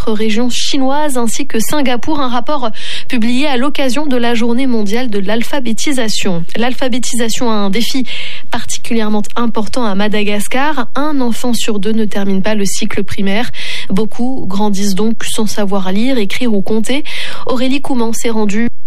autres régions chinoises ainsi que Singapour. Un rapport publié à l'occasion de la journée mondiale de l'alphabétisation. L'alphabétisation a un défi particulièrement important à Madagascar. Un enfant sur 2 ne termine pas le cycle primaire. Beaucoup grandissent donc sans savoir lire, écrire ou compter. Aurélie Couman s'est rendue